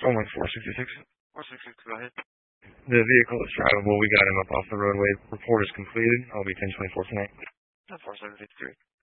Only 466. 466, go ahead. The vehicle is drivable. We got him up off the roadway. Report is completed. I'll be 1024 tonight. 4753.